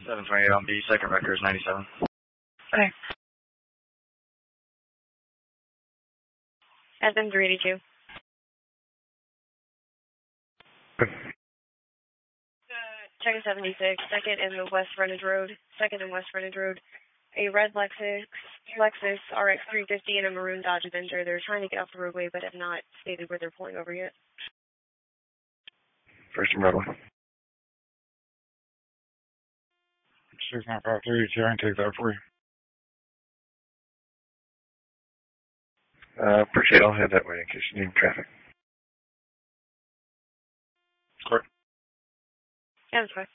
728 on B, second record is 97. Okay. SM382. Check 76, second in the West Frontage Road, a red Lexus RX 350 and a maroon Dodge Avenger. They're trying to get off the roadway but have not stated where they're pulling over yet. First and Broadway. 6953, I can take that for you. Appreciate it. I'll head that way in case you need traffic. Correct. Yeah, that's fine.